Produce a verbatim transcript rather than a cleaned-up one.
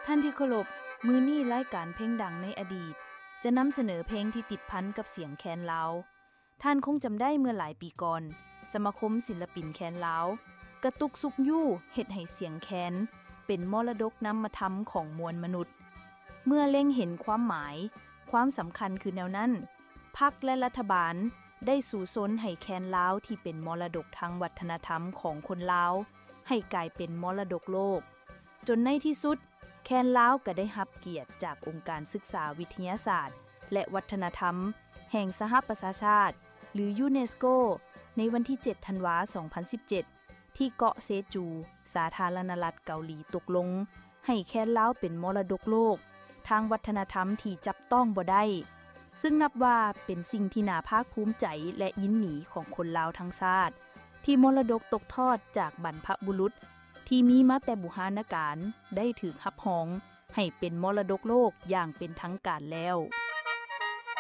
ท่านที่เคารพมื้อนี้รายการเพลงดังในอดีตจะนำเสนอเพลงที่ติดพันกับเสียงแคนลาวท่านคงจำได้เมื่อหลายปีก่อนสมาคมศิลปินแคนลาวกระตุกสุกยู่เฮ็ดให้เสียงแคนเป็นมรดกนำมาทำของมวลมนุษย์เมื่อเล็งเห็นความหมายความสำคัญคือแนวนั้นพรรคและรัฐบาลได้สู่ซนให้แคนลาวที่เป็นมรดกทางวัฒนธรรมของคนลาวให้กลายเป็นมรดกโลกจนในที่สุดแคนลาวก็ได้รับเกียรติจากองค์การศึกษาวิทยาศาสตร์และวัฒนธรรมแห่งสหประชาชาติหรือยูเนสโกในวันที่เจ็ดธันวาคมสองพันสิบเจ็ดที่เกาะเซจู สาธารณรัฐเกาหลีตกลงให้แคนลาวเป็นมรดกโลกทางวัฒนธรรมที่จับต้องบ่ได้ซึ่งนับว่าเป็นสิ่งที่น่าภาคภูมิใจและยินหนีของคนลาวทั้งชาติที่มรดกตกทอดจากบรรพบุรุษที่มีมาแต่บุหานการได้ถูกรับรองให้เป็นมรดกโลกอย่างเป็นทางการแล้ว